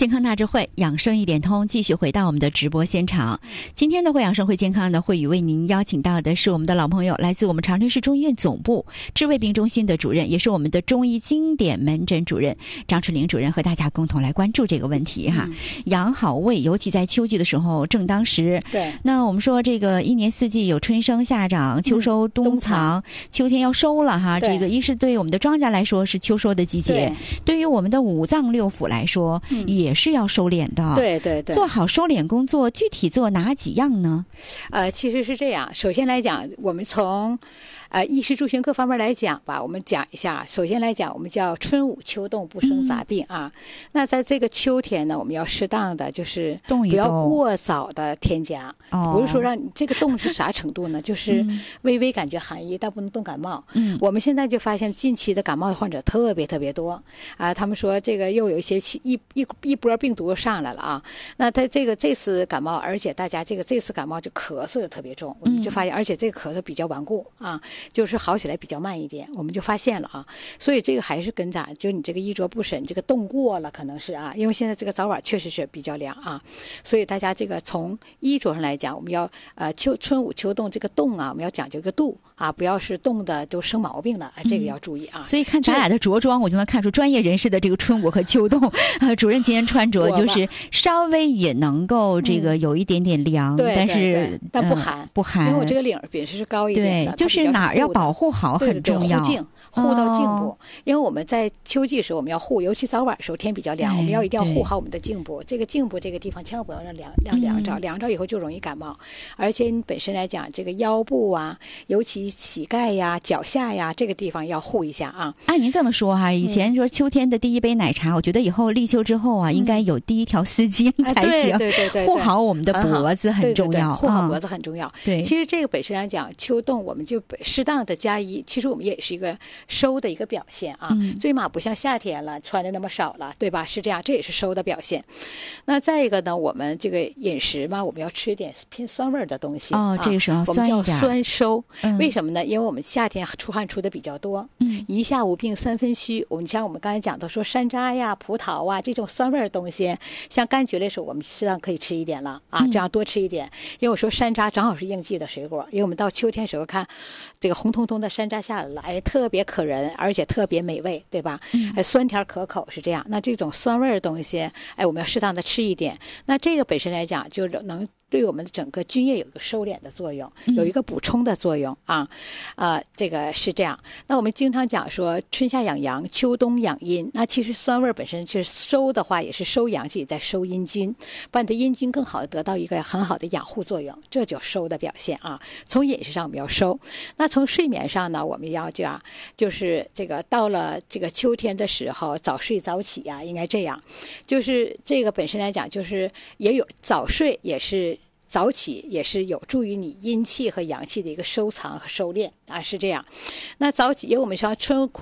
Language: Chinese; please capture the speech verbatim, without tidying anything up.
健康大智慧，养生一点通，继续回到我们的直播现场。今天的会养生会健康呢，会与为您邀请到的是我们的老朋友，来自我们长春市中医院总部治胃病中心的主任，也是我们的中医经典门诊主任张春玲主任，和大家共同来关注这个问题哈。嗯、养好胃，尤其在秋季的时候正当时。 对。 那我们说这个一年四季有春生夏长、秋收冬藏，嗯、秋天要收了哈。这个一是对于我们的庄稼来说是秋收的季节，对于我们的五脏六腑来说，嗯、也是要收敛的。 对对对。 做好收敛工作，具体做哪几样呢？ 呃，其实是这样。首先来讲，我们从呃衣食住行各方面来讲吧，我们讲一下。首先来讲，我们叫春捂秋冻不生杂病啊。嗯、那在这个秋天呢，我们要适当的就是不要过早的添加。 哦。 不是说让你这个冻是啥程度呢？就是微微感觉寒意，但不能冻感冒。嗯。我们现在就发现近期的感冒患者特别特别多啊，他们说这个又有一些一一一波病毒上来了啊。那他这个这次感冒，而且大家这个这次感冒就咳嗽也特别重，我们就发现，而且这个咳嗽比较顽固啊，就是好起来比较慢一点，我们就发现了啊。所以这个还是跟咋，就你这个衣着不慎，这个冻过了可能是啊，因为现在这个早晚确实是比较凉啊，所以大家这个从衣着上来讲，我们要呃秋春捂秋冻这个冻啊，我们要讲究一个度啊，不要是冻的都生毛病了，啊、这个要注意啊。 所以看咱俩的着装，我就能看出专业人士的这个春捂和秋冻。呃，主任今天穿着就是稍微也能够这个有一点点凉， 嗯、 但是对对对但不寒、呃、 不寒， 因为我这个领本身是高一点的， 对，就是哪儿要保护好很重要， 护颈护到颈部、哦，因为我们在秋季时候我们要护，尤其早晚时候天比较凉，我们要一定要护好我们的颈部。这个颈部这个地方千万不要让凉凉凉着，凉着以后就容易感冒。而且你本身来讲，这个腰部啊，尤其膝盖呀、脚下呀这个地方要护一下啊。 按您这么说哈，以前说秋天的第一杯奶茶，嗯、我觉得以后立秋之后啊，嗯、应该有第一条丝巾才行。 啊、对对 对, 对， 护好我们的脖子很重要， 对对对护好脖子很重要。 对、嗯， 其实这个本身来讲，秋冻我们就适当的加衣，其实我们也是一个收的一个表现啊。嗯、最起码不像夏天了穿的那么少了，对吧？是这样，这也是收的表现。那再一个呢，我们这个饮食嘛，我们要吃一点偏酸味的东西。 哦， 啊、 这个时候我们叫酸收、 嗯。 为什么呢？因为我们夏天出汗出的比较多，嗯，一下无病三分虚。我们像我们刚才讲的说山楂呀、葡萄啊这种酸味的东西，像柑橘类时候，我们适当可以吃一点了啊，这样多吃一点。因为我说山楂正好是应季的水果，因为我们到秋天时候看这个红彤彤的山楂下来了，哎，特别可人，而且特别美味，对吧？嗯、哎，酸甜可口是这样。那这种酸味的东西，哎，我们要适当的吃一点。那这个本身来讲，就能对我们的整个津液有一个收敛的作用，有一个补充的作用啊，呃，这个是这样。那我们经常讲说春夏养阳，秋冬养阴。那其实酸味本身是收的话，也是收阳气，在收阴菌，把你的阴菌更好的得到一个很好的养护作用，这就收的表现啊。从饮食上我们要收，那从睡眠上呢，我们要这样，就是这个到了这个秋天的时候，早睡早起呀、啊，应该这样。就是这个本身来讲，就是也有早睡也是。早起也是有助于你阴气和阳气的一个收藏和收敛啊，是这样。那早起，因为我们说春